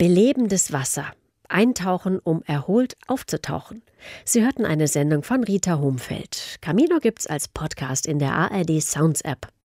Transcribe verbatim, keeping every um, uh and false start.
Belebendes Wasser. Eintauchen, um erholt aufzutauchen. Sie hörten eine Sendung von Rita Homfeld. Camino gibt's als Podcast in der A R D Sounds App.